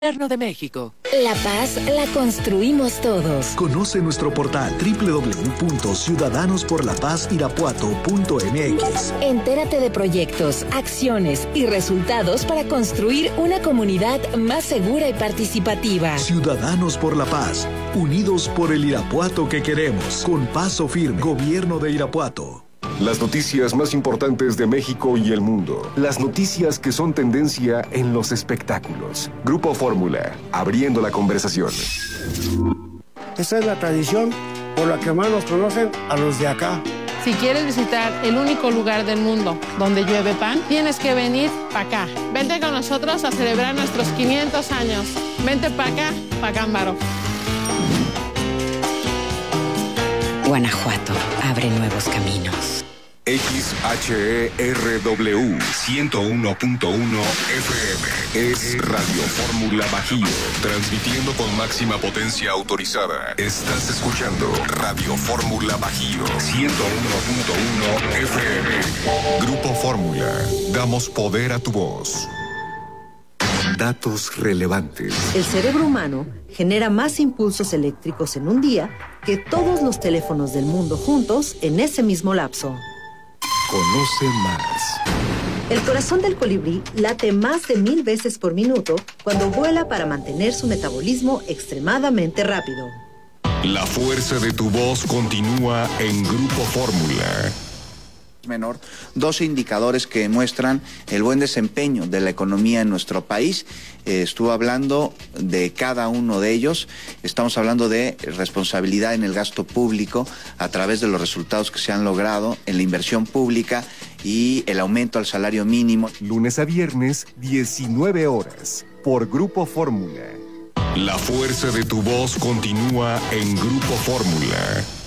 Gobierno de México. La paz la construimos todos. Conoce nuestro portal www.ciudadanosporlapazirapuato.mx. Entérate de proyectos, acciones y resultados para construir una comunidad más segura y participativa. Ciudadanos por la Paz, unidos por el Irapuato que queremos. Con paso firme, Gobierno de Irapuato. Las noticias más importantes de México y el mundo. Las noticias que son tendencia en los espectáculos. Grupo Fórmula, abriendo la conversación. Esa es la tradición por la que más nos conocen a los de acá. Si quieres visitar el único lugar del mundo donde llueve pan, tienes que venir para acá. Vente con nosotros a celebrar nuestros 500 años. Vente para acá, para Cámbaro. Guanajuato abre nuevos caminos. XHERW 101.1 FM es Radio Fórmula Bajío, transmitiendo con máxima potencia autorizada. Estás escuchando Radio Fórmula Bajío 101.1 FM. Grupo Fórmula, damos poder a tu voz. Datos relevantes. El cerebro humano genera más impulsos eléctricos en un día que todos los teléfonos del mundo juntos en ese mismo lapso. Conoce más. El corazón del colibrí late más de 1000 veces por minuto cuando vuela para mantener su metabolismo extremadamente rápido. La fuerza de tu voz continúa en Grupo Fórmula. Menor, 12 indicadores que muestran el buen desempeño de la economía en nuestro país. Estuvo hablando de cada uno de ellos. Estamos hablando de responsabilidad en el gasto público a través de los resultados que se han logrado en la inversión pública y el aumento al salario mínimo. Lunes a viernes, 19 horas, por Grupo Fórmula. La fuerza de tu voz continúa en Grupo Fórmula.